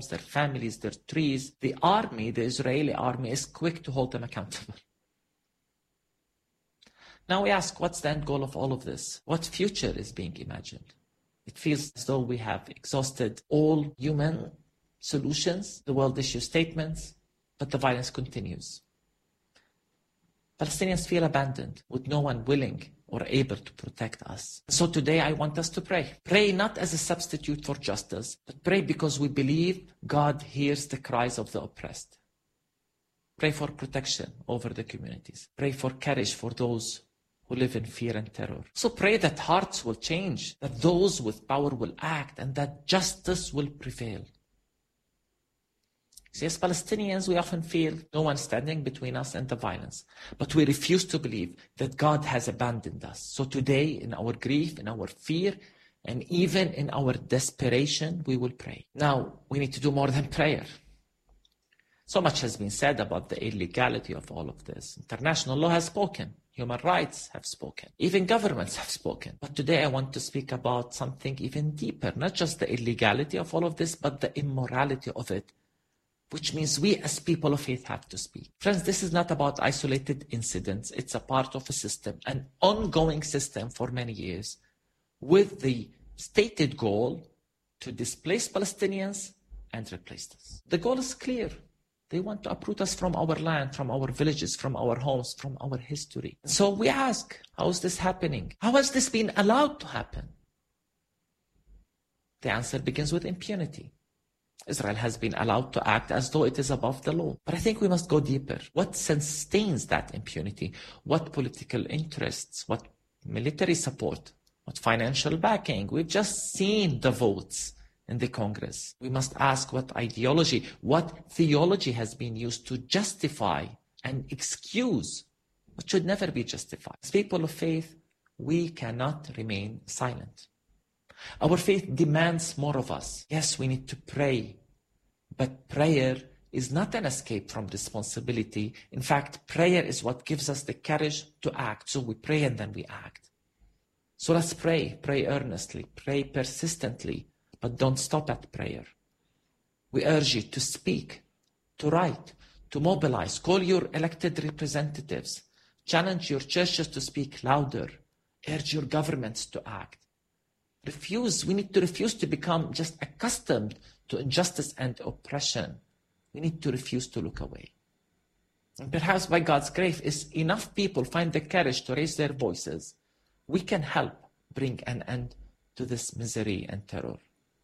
their families, their trees. The army, the Israeli army, is quick to hold them accountable. Now we ask, what's the end goal of all of this? What future is being imagined? It feels as though we have exhausted all human solutions. The world issues statements, but the violence continues. Palestinians feel abandoned, with no one willing or able to protect us. So today I want us to pray. Pray not as a substitute for justice, but pray because we believe God hears the cries of the oppressed. Pray for protection over the communities. Pray for courage for those who live in fear and terror. So pray that hearts will change, that those with power will act, and that justice will prevail. See, as Palestinians, we often feel no one standing between us and the violence, but we refuse to believe that God has abandoned us. So today, in our grief, in our fear, and even in our desperation, we will pray. Now, we need to do more than prayer. So much has been said about the illegality of all of this. International law has spoken. Human rights have spoken. Even governments have spoken. But today I want to speak about something even deeper, not just the illegality of all of this, but the immorality of it, which means we as people of faith have to speak. Friends, this is not about isolated incidents. It's a part of a system, an ongoing system for many years, with the stated goal to displace Palestinians and replace us. The goal is clear. They want to uproot us from our land, from our villages, from our homes, from our history. So we ask, how is this happening? How has this been allowed to happen? The answer begins with impunity. Israel has been allowed to act as though it is above the law. But I think we must go deeper. What sustains that impunity? What political interests? What military support? What financial backing? We've just seen the votes in the Congress. We must ask what ideology, what theology has been used to justify and excuse what should never be justified. As people of faith, we cannot remain silent. Our faith demands more of us. Yes, we need to pray, but prayer is not an escape from responsibility. In fact, prayer is what gives us the courage to act. So we pray and then we act. So let's pray earnestly, pray persistently, but don't stop at prayer. We urge you to speak, to write, to mobilize, call your elected representatives, challenge your churches to speak louder, urge your governments to act. We need to refuse to become just accustomed to injustice and oppression. We need to refuse to look away. And perhaps by God's grace, if enough people find the courage to raise their voices, we can help bring an end to this misery and terror.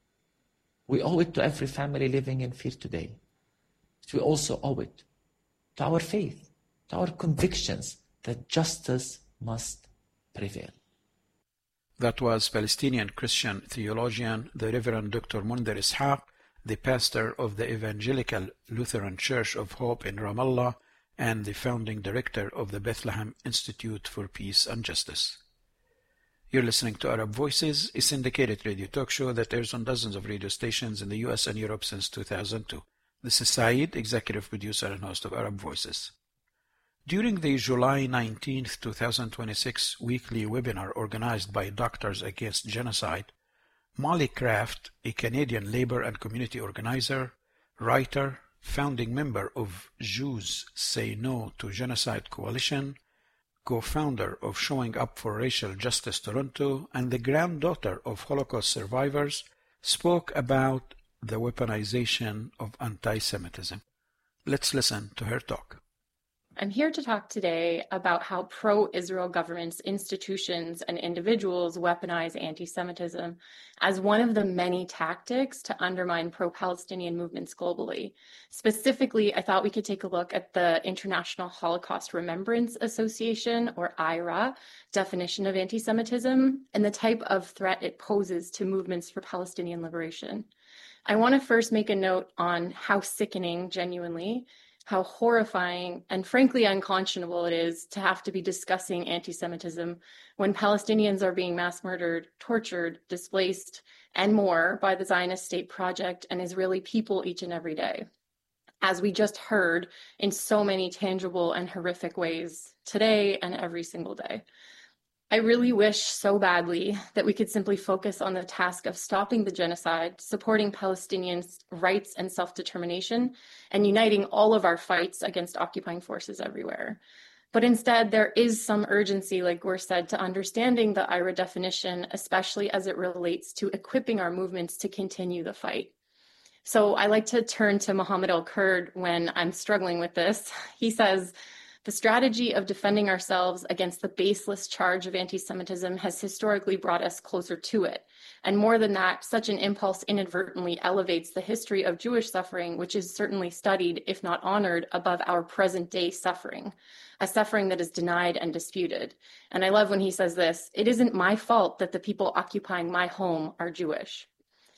We owe it to every family living in fear today. But we also owe it to our faith, to our convictions that justice must prevail. That was Palestinian Christian theologian, the Reverend Dr. Mundir Ishaq, the pastor of the Evangelical Lutheran Church of Hope in Ramallah and the founding director of the Bethlehem Institute for Peace and Justice. You're listening to Arab Voices, a syndicated radio talk show that airs on dozens of radio stations in the US and Europe since 2002. This is Saeed, executive producer and host of Arab Voices. During the July 19, 2026 weekly webinar organized by Doctors Against Genocide, Molly Craft, a Canadian labor and community organizer, writer, founding member of Jews Say No to Genocide Coalition, co-founder of Showing Up for Racial Justice Toronto, and the granddaughter of Holocaust survivors, spoke about the weaponization of anti-Semitism. Let's listen to her talk. I'm here to talk today about how pro-Israel governments, institutions, and individuals weaponize anti-Semitism as one of the many tactics to undermine pro-Palestinian movements globally. Specifically, I thought we could take a look at the International Holocaust Remembrance Association, or IHRA, definition of anti-Semitism and the type of threat it poses to movements for Palestinian liberation. I want to first make a note on how sickening, genuinely, how horrifying and frankly unconscionable it is to have to be discussing anti-Semitism when Palestinians are being mass murdered, tortured, displaced, and more by the Zionist state project and Israeli people each and every day. As we just heard in so many tangible and horrific ways today and every single day. I really wish so badly that we could simply focus on the task of stopping the genocide, supporting Palestinians' rights and self-determination, and uniting all of our fights against occupying forces everywhere. But instead, there is some urgency, like Gur said, to understanding the IHRA definition, especially as it relates to equipping our movements to continue the fight. So I like to turn to Mohammed El-Kurd when I'm struggling with this. He says, the strategy of defending ourselves against the baseless charge of anti-Semitism has historically brought us closer to it. And more than that, such an impulse inadvertently elevates the history of Jewish suffering, which is certainly studied, if not honored, above our present day suffering, a suffering that is denied and disputed. And I love when he says this, it isn't my fault that the people occupying my home are Jewish.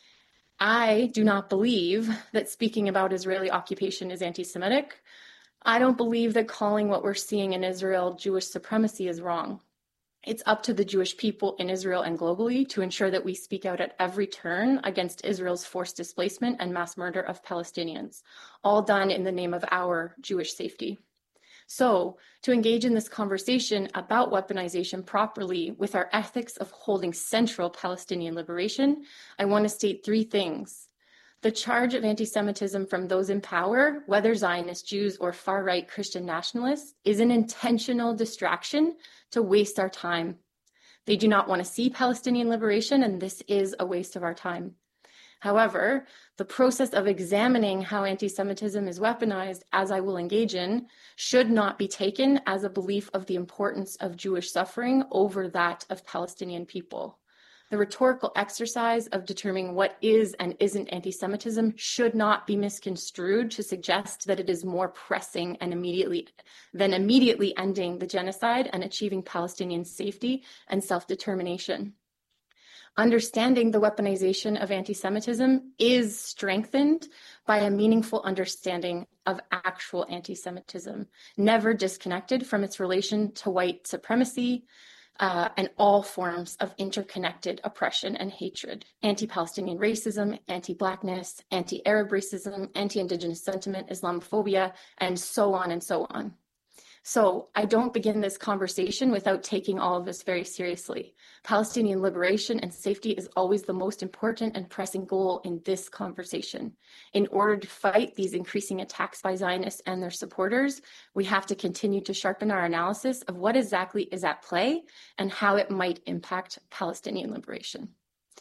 I do not believe that speaking about Israeli occupation is anti-Semitic. I don't believe that calling what we're seeing in Israel Jewish supremacy is wrong. It's up to the Jewish people in Israel and globally to ensure that we speak out at every turn against Israel's forced displacement and mass murder of Palestinians, all done in the name of our Jewish safety. So, to engage in this conversation about weaponization properly with our ethics of holding central Palestinian liberation, I want to state three things. The charge of anti-Semitism from those in power, whether Zionist Jews or far-right Christian nationalists, is an intentional distraction to waste our time. They do not want to see Palestinian liberation, and this is a waste of our time. However, the process of examining how anti-Semitism is weaponized, as I will engage in, should not be taken as a belief of the importance of Jewish suffering over that of Palestinian people. The rhetorical exercise of determining what is and isn't anti-Semitism should not be misconstrued to suggest that it is more pressing and immediately ending the genocide and achieving Palestinian safety and self-determination. Understanding the weaponization of anti-Semitism is strengthened by a meaningful understanding of actual anti-Semitism, never disconnected from its relation to white supremacy, and all forms of interconnected oppression and hatred, anti-Palestinian racism, anti-Blackness, anti-Arab racism, anti-Indigenous sentiment, Islamophobia, and so on and so on. So I don't begin this conversation without taking all of this very seriously. Palestinian liberation and safety is always the most important and pressing goal in this conversation. In order to fight these increasing attacks by Zionists and their supporters, we have to continue to sharpen our analysis of what exactly is at play and how it might impact Palestinian liberation.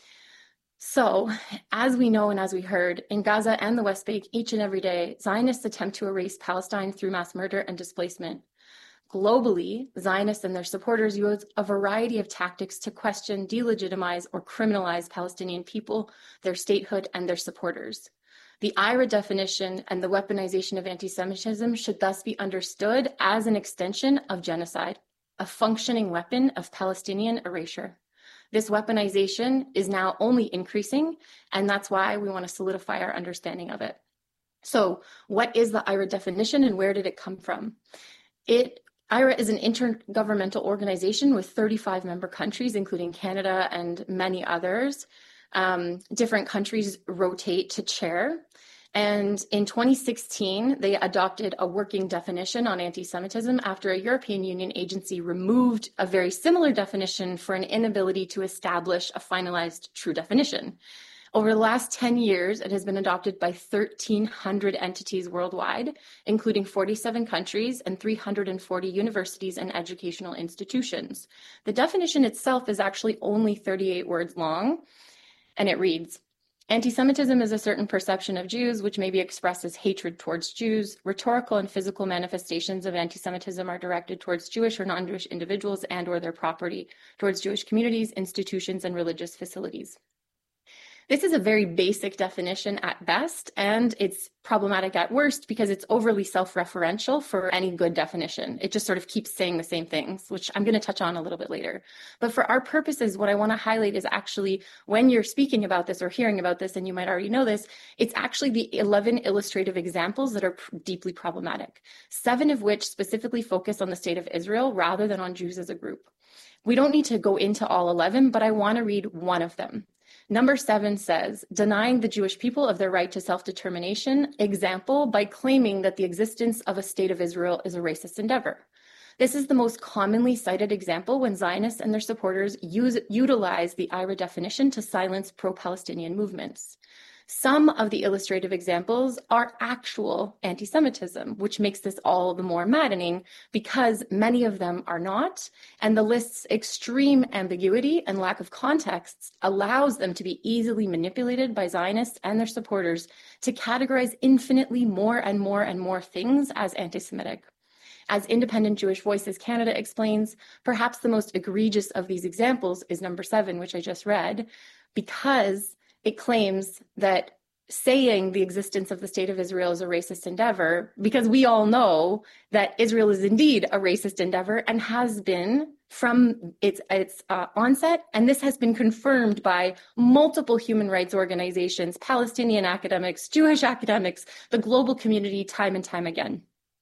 So, as we know and as we heard, in Gaza and the West Bank each and every day, Zionists attempt to erase Palestine through mass murder and displacement. Globally, Zionists and their supporters use a variety of tactics to question, delegitimize, or criminalize Palestinian people, their statehood, and their supporters. The IHRA definition and the weaponization of anti-Semitism should thus be understood as an extension of genocide, a functioning weapon of Palestinian erasure. This weaponization is now only increasing, and that's why we want to solidify our understanding of it. So, what is the IHRA definition and where did it come from? IHRA is an intergovernmental organization with 35 member countries, including Canada and many others. Different countries rotate to chair. And in 2016, they adopted a working definition on anti-Semitism after a European Union agency removed a very similar definition for an inability to establish a finalized true definition. Over the last 10 years, it has been adopted by 1,300 entities worldwide, including 47 countries and 340 universities and educational institutions. The definition itself is actually only 38 words long, and it reads, anti-Semitism is a certain perception of Jews which may be expressed as hatred towards Jews. Rhetorical and physical manifestations of anti-Semitism are directed towards Jewish or non-Jewish individuals and or their property, towards Jewish communities, institutions, and religious facilities. This is a very basic definition at best, and it's problematic at worst because it's overly self-referential for any good definition. It just sort of keeps saying the same things, which I'm going to touch on a little bit later. But for our purposes, what I want to highlight is actually when you're speaking about this or hearing about this, and you might already know this, it's actually the 11 illustrative examples that are deeply problematic, 7 of which specifically focus on the state of Israel rather than on Jews as a group. We don't need to go into all 11, but I want to read one of them. Number 7 says, denying the Jewish people of their right to self-determination, example, by claiming that the existence of a state of Israel is a racist endeavor. This is the most commonly cited example when Zionists and their supporters utilize the IHRA definition to silence pro-Palestinian movements. Some of the illustrative examples are actual anti-Semitism, which makes this all the more maddening because many of them are not, and the list's extreme ambiguity and lack of context allows them to be easily manipulated by Zionists and their supporters to categorize infinitely more and more and more things as anti-Semitic. As Independent Jewish Voices Canada explains, perhaps the most egregious of these examples is number 7, which I just read, because it claims that saying the existence of the State of Israel is a racist endeavor, because we all know that Israel is indeed a racist endeavor and has been from its onset, and this has been confirmed by multiple human rights organizations, Palestinian academics, Jewish academics, the global community, time and time again.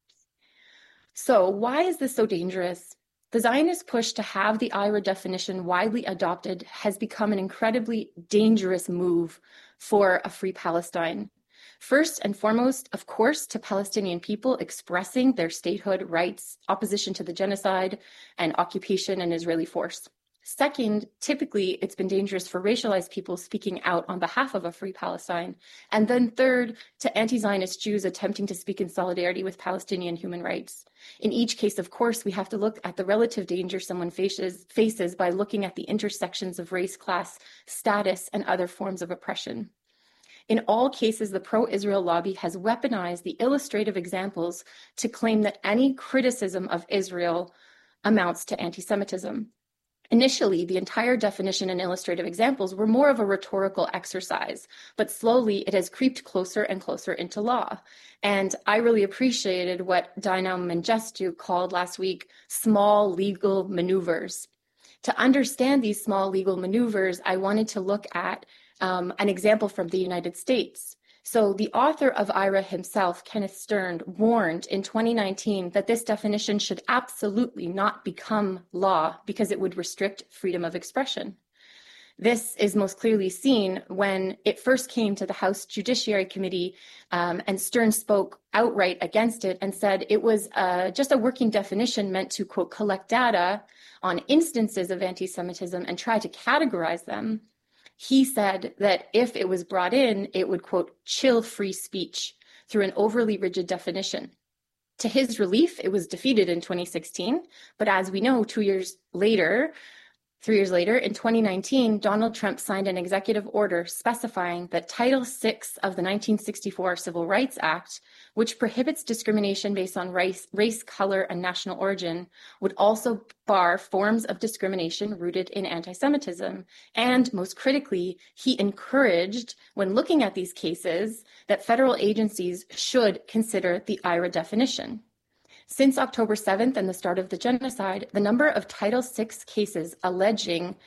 So why is this so dangerous? The Zionist push to have the IHRA definition widely adopted has become an incredibly dangerous move for a free Palestine. First and foremost, of course, to Palestinian people expressing their statehood rights, opposition to the genocide and occupation and Israeli force. Second, typically, it's been dangerous for racialized people speaking out on behalf of a free Palestine. And then third, to anti-Zionist Jews attempting to speak in solidarity with Palestinian human rights. In each case, of course, we have to look at the relative danger someone faces by looking at the intersections of race, class, status, and other forms of oppression. In all cases, the pro-Israel lobby has weaponized the illustrative examples to claim that any criticism of Israel amounts to anti-Semitism. Initially, the entire definition and illustrative examples were more of a rhetorical exercise, but slowly it has creeped closer and closer into law. And I really appreciated what Dina Mengistu called last week small legal maneuvers. To understand these small legal maneuvers, I wanted to look at an example from the United States. So the author of IHRA himself, Kenneth Stern, warned in 2019 that this definition should absolutely not become law because it would restrict freedom of expression. This is most clearly seen when it first came to the House Judiciary Committee, and Stern spoke outright against it and said it was just a working definition meant to, quote, collect data on instances of anti-Semitism and try to categorize them. He said that if it was brought in, it would, quote, chill free speech through an overly rigid definition. To his relief, it was defeated in 2016. But as we know, 3 years later, in 2019, Donald Trump signed an executive order specifying that Title VI of the 1964 Civil Rights Act, which prohibits discrimination based on race, color, and national origin, would also bar forms of discrimination rooted in anti-Semitism. And most critically, he encouraged, when looking at these cases, that federal agencies should consider the IHRA definition. Since October 7th and the start of the genocide, the number of Title VI cases alleging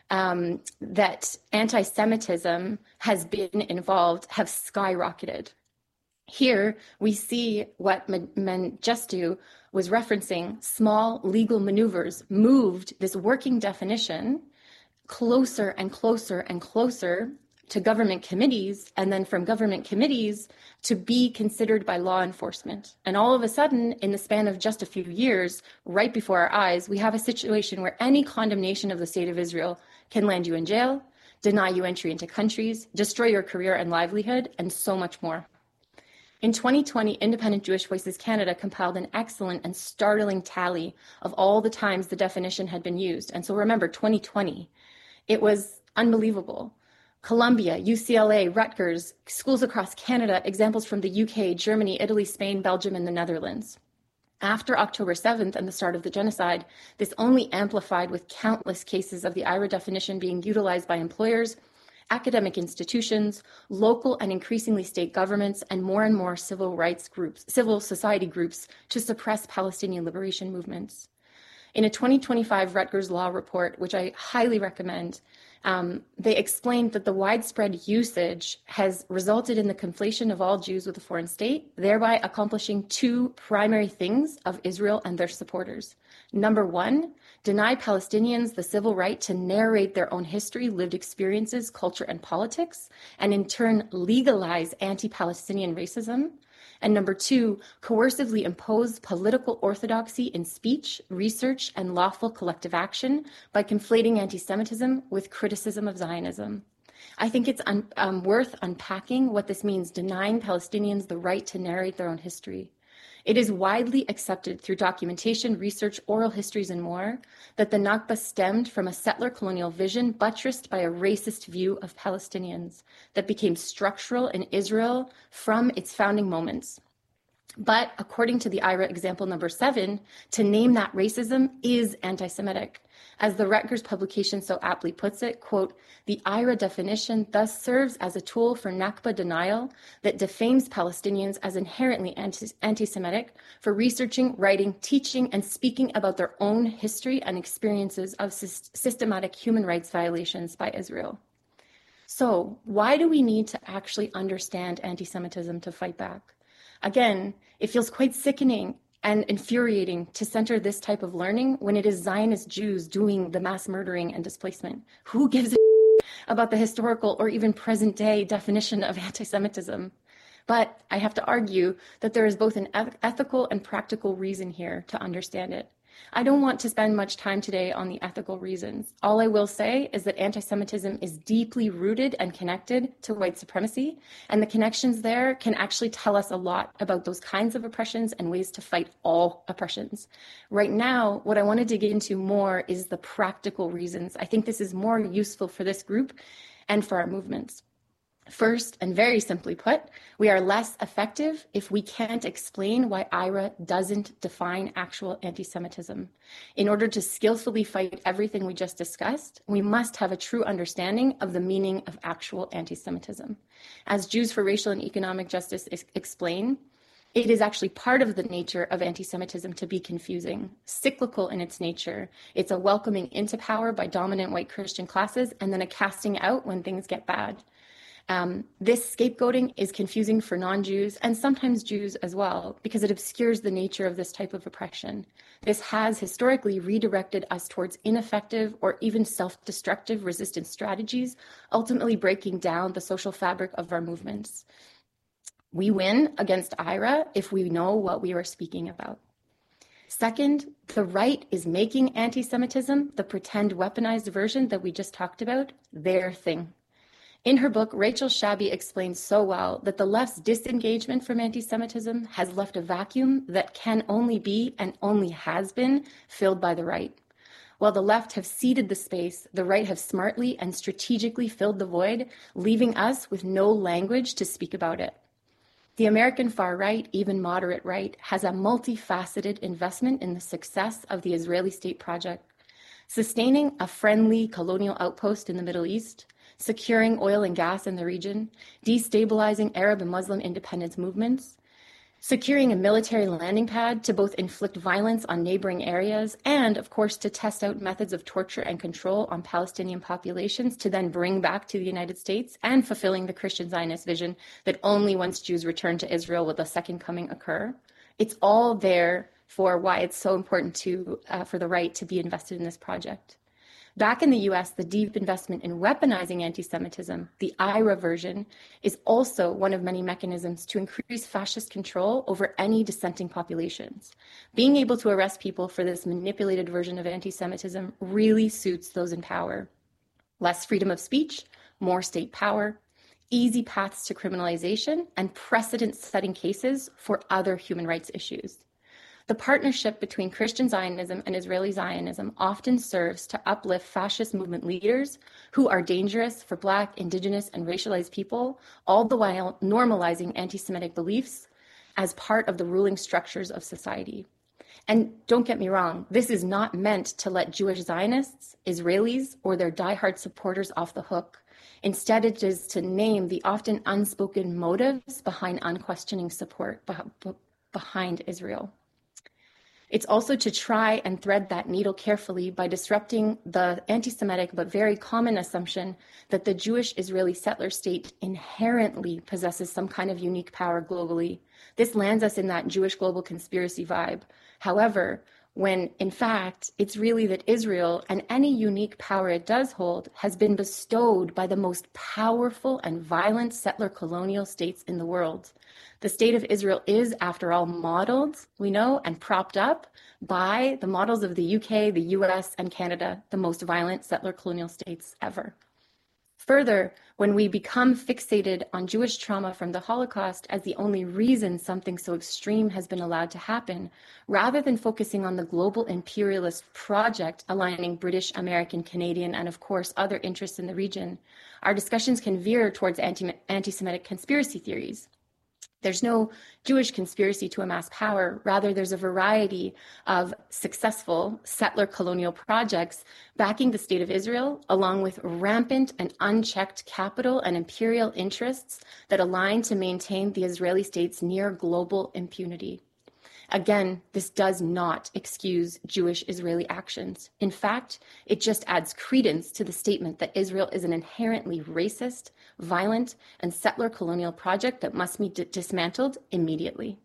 that anti-Semitism has been involved have skyrocketed. Here, we see what Mengistu was referencing, small legal maneuvers moved this working definition closer and closer and closer to government committees, and then from government committees to be considered by law enforcement. And all of a sudden, in the span of just a few years, right before our eyes, we have a situation where any condemnation of the State of Israel can land you in jail, deny you entry into countries, destroy your career and livelihood, and so much more. In 2020, Independent Jewish Voices Canada compiled an excellent and startling tally of all the times the definition had been used. And so remember, 2020, it was unbelievable. Columbia, UCLA, Rutgers, schools across Canada, examples from the UK, Germany, Italy, Spain, Belgium, and the Netherlands. After October 7th and the start of the genocide, this only amplified with countless cases of the IHRA definition being utilized by employers, academic institutions, local and increasingly state governments, and more civil rights groups, civil society groups to suppress Palestinian liberation movements. In a 2025 Rutgers Law report, which I highly recommend, They explained that the widespread usage has resulted in the conflation of all Jews with a foreign state, thereby accomplishing two primary things of Israel and their supporters. Number one, deny Palestinians the civil right to narrate their own history, lived experiences, culture, and politics, and in turn legalize anti-Palestinian racism. And number two, coercively impose political orthodoxy in speech, research, and lawful collective action by conflating anti-Semitism with criticism of Zionism. I think it's worth unpacking what this means, denying Palestinians the right to narrate their own history. It is widely accepted through documentation, research, oral histories, and more that the Nakba stemmed from a settler colonial vision buttressed by a racist view of Palestinians that became structural in Israel from its founding moments. But according to the IHRA example number 7, to name that racism is anti-Semitic. As the Rutgers publication so aptly puts it, quote, the IHRA definition thus serves as a tool for Nakba denial that defames Palestinians as inherently anti-Semitic for researching, writing, teaching, and speaking about their own history and experiences of systematic human rights violations by Israel. So why do we need to actually understand anti-Semitism to fight back? Again, it feels quite sickening and infuriating to center this type of learning when it is Zionist Jews doing the mass murdering and displacement. Who gives a about the historical or even present day definition of anti-Semitism? But I have to argue that there is both an ethical and practical reason here to understand it. I don't want to spend much time today on the ethical reasons. All I will say is that anti-Semitism is deeply rooted and connected to white supremacy, and the connections there can actually tell us a lot about those kinds of oppressions and ways to fight all oppressions. Right now, what I want to dig into more is the practical reasons. I think this is more useful for this group and for our movements. First, and very simply put, we are less effective if we can't explain why IHRA doesn't define actual anti-Semitism. In order to skillfully fight everything we just discussed, we must have a true understanding of the meaning of actual anti-Semitism. As Jews for Racial and Economic Justice explain, it is actually part of the nature of anti-Semitism to be confusing, cyclical in its nature. It's a welcoming into power by dominant white Christian classes and then a casting out when things get bad. This scapegoating is confusing for non-Jews and sometimes Jews as well, because it obscures the nature of this type of oppression. This has historically redirected us towards ineffective or even self-destructive resistance strategies, ultimately breaking down the social fabric of our movements. We win against IHRA if we know what we are speaking about. Second, the right is making anti-Semitism, the pretend weaponized version that we just talked about, their thing. In her book, Rachel Shabby explains so well that the left's disengagement from anti-Semitism has left a vacuum that can only be and only has been filled by the right. While the left have ceded the space, the right have smartly and strategically filled the void, leaving us with no language to speak about it. The American far right, even moderate right, has a multifaceted investment in the success of the Israeli state project, sustaining a friendly colonial outpost in the Middle East, securing oil and gas in the region, destabilizing Arab and Muslim independence movements, securing a military landing pad to both inflict violence on neighboring areas and, of course, to test out methods of torture and control on Palestinian populations to then bring back to the United States, and fulfilling the Christian Zionist vision that only once Jews return to Israel will the second coming occur. It's all there for why it's so important for the right to be invested in this project. Back in the US, the deep investment in weaponizing anti-Semitism, the IHRA version, is also one of many mechanisms to increase fascist control over any dissenting populations. Being able to arrest people for this manipulated version of anti-Semitism really suits those in power. Less freedom of speech, more state power, easy paths to criminalization, and precedent-setting cases for other human rights issues. The partnership between Christian Zionism and Israeli Zionism often serves to uplift fascist movement leaders who are dangerous for Black, Indigenous, and racialized people, all the while normalizing anti-Semitic beliefs as part of the ruling structures of society. And don't get me wrong, this is not meant to let Jewish Zionists, Israelis, or their diehard supporters off the hook. Instead, it is to name the often unspoken motives behind unquestioning support behind Israel. It's also to try and thread that needle carefully by disrupting the anti-Semitic but very common assumption that the Jewish Israeli settler state inherently possesses some kind of unique power globally. This lands us in that Jewish global conspiracy vibe. However, when in fact, it's really that Israel and any unique power it does hold has been bestowed by the most powerful and violent settler colonial states in the world. The state of Israel is, after all, modeled, we know, and propped up by the models of the UK, the US, and Canada, the most violent settler colonial states ever. Further, when we become fixated on Jewish trauma from the Holocaust as the only reason something so extreme has been allowed to happen, rather than focusing on the global imperialist project aligning British, American, Canadian, and of course other interests in the region, our discussions can veer towards anti-Semitic conspiracy theories. There's no Jewish conspiracy to amass power. Rather, there's a variety of successful settler colonial projects backing the state of Israel, along with rampant and unchecked capital and imperial interests that align to maintain the Israeli state's near global impunity. Again, this does not excuse Jewish Israeli actions. In fact, it just adds credence to the statement that Israel is an inherently racist, violent, and settler colonial project that must be dismantled immediately.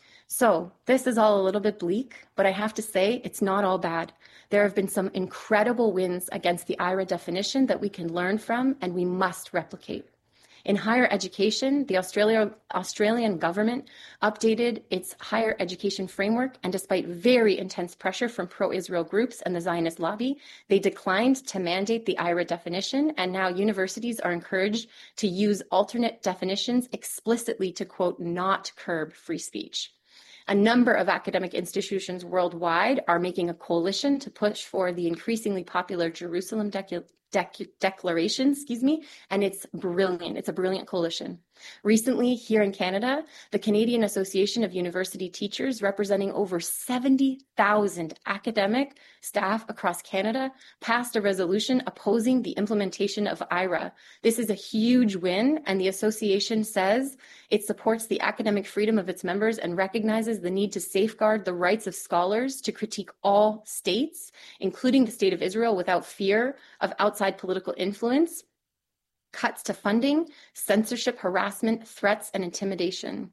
So this is all a little bit bleak, but I have to say it's not all bad. There have been some incredible wins against the IRA definition that we can learn from and we must replicate. In higher education, the Australian government updated its higher education framework, and despite very intense pressure from pro-Israel groups and the Zionist lobby, they declined to mandate the IRA definition, and now universities are encouraged to use alternate definitions explicitly to, quote, not curb free speech. A number of academic institutions worldwide are making a coalition to push for the increasingly popular Jerusalem Declaration, and it's brilliant. It's a brilliant coalition. Recently, here in Canada, the Canadian Association of University Teachers, representing over 70,000 academic staff across Canada, passed a resolution opposing the implementation of IRA. This is a huge win, and the association says it supports the academic freedom of its members and recognizes the need to safeguard the rights of scholars to critique all states, including the state of Israel, without fear of outside political influence, cuts to funding, censorship, harassment, threats, and intimidation.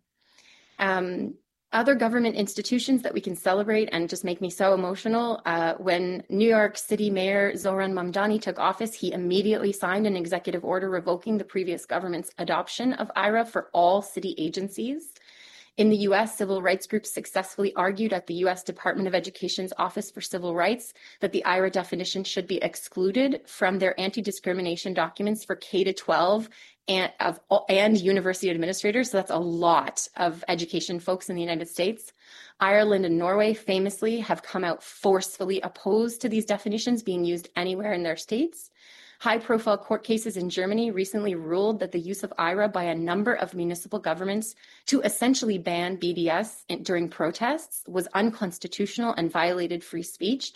Other government institutions that we can celebrate and just make me so emotional. When New York City Mayor Zoran Mamdani took office, he immediately signed an executive order revoking the previous government's adoption of IRA for all city agencies. In the US, civil rights groups successfully argued at the US Department of Education's Office for Civil Rights that the IRA definition should be excluded from their anti-discrimination documents for K-12 and university administrators. So that's a lot of education folks in the United States. Ireland and Norway famously have come out forcefully opposed to these definitions being used anywhere in their states. High-profile court cases in Germany recently ruled that the use of IRA by a number of municipal governments to essentially ban BDS during protests was unconstitutional and violated free speech.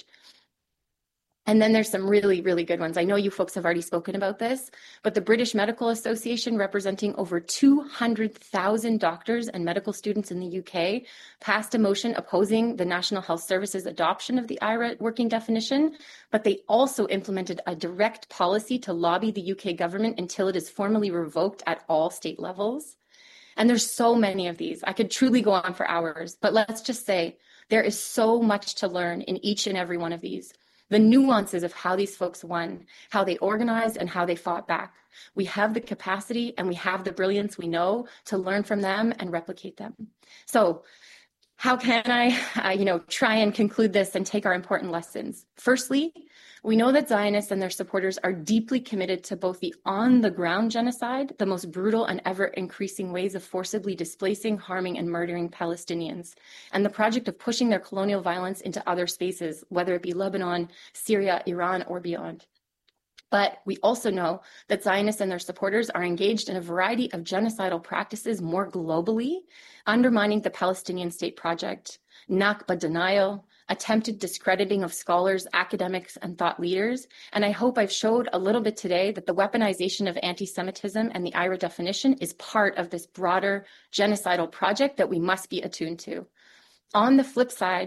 And then there's some really, really good ones. I know you folks have already spoken about this, but the British Medical Association, representing over 200,000 doctors and medical students in the UK, passed a motion opposing the National Health Service's adoption of the IRA working definition, but they also implemented a direct policy to lobby the UK government until it is formally revoked at all state levels. And there's so many of these. I could truly go on for hours, but let's just say there is so much to learn in each and every one of these. The nuances of how these folks won, how they organized, and how they fought back. We have the capacity and we have the brilliance we know to learn from them and replicate them. So how can I, try and conclude this and take our important lessons? Firstly, we know that Zionists and their supporters are deeply committed to both the on-the-ground genocide, the most brutal and ever-increasing ways of forcibly displacing, harming, and murdering Palestinians, and the project of pushing their colonial violence into other spaces, whether it be Lebanon, Syria, Iran, or beyond. But we also know that Zionists and their supporters are engaged in a variety of genocidal practices more globally, undermining the Palestinian state project, Nakba denial, attempted discrediting of scholars, academics, and thought leaders. And I hope I've showed a little bit today that the weaponization of anti-Semitism and the IRA definition is part of this broader genocidal project that we must be attuned to. On the flip side,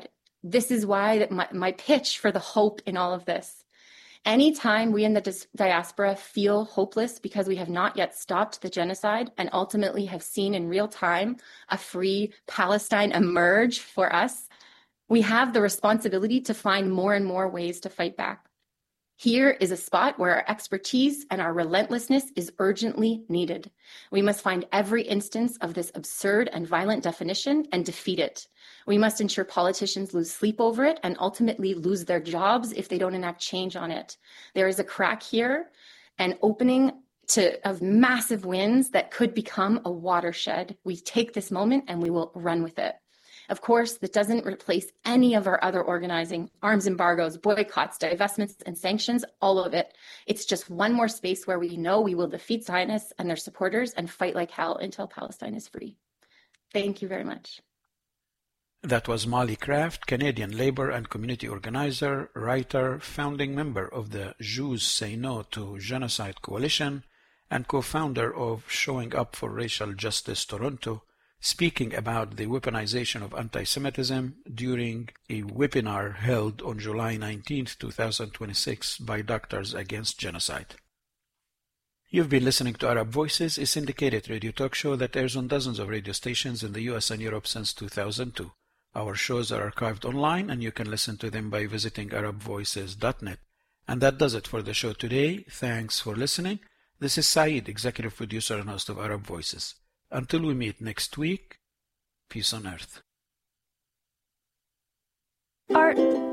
This is why my pitch for the hope in all of this. Anytime we in the diaspora feel hopeless because we have not yet stopped the genocide and ultimately have seen in real time a free Palestine emerge for us, we have the responsibility to find more and more ways to fight back. Here is a spot where our expertise and our relentlessness is urgently needed. We must find every instance of this absurd and violent definition and defeat it. We must ensure politicians lose sleep over it and ultimately lose their jobs if they don't enact change on it. There is a crack here, an opening of massive wins that could become a watershed. We take this moment and we will run with it. Of course, that doesn't replace any of our other organizing, arms embargoes, boycotts, divestments, and sanctions, all of it. It's just one more space where we know we will defeat Zionists and their supporters and fight like hell until Palestine is free. Thank you very much. That was Molly Craft, Canadian labor and community organizer, writer, founding member of the Jews Say No to Genocide Coalition, and co-founder of Showing Up for Racial Justice Toronto, speaking about the weaponization of anti-Semitism during a webinar held on July 19, 2026 by Doctors Against Genocide. You've been listening to Arab Voices, a syndicated radio talk show that airs on dozens of radio stations in the US and Europe since 2002. Our shows are archived online and you can listen to them by visiting arabvoices.net. And that does it for the show today. Thanks for listening. This is Saeed, executive producer and host of Arab Voices. Until we meet next week, peace on earth. Art.